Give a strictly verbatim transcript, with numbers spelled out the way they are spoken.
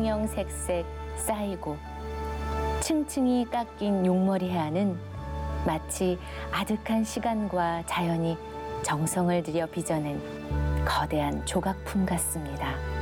형형색색 쌓이고 층층이 깎인 용머리 해안은 마치 아득한 시간과 자연이 정성을 들여 빚어낸 거대한 조각품 같습니다.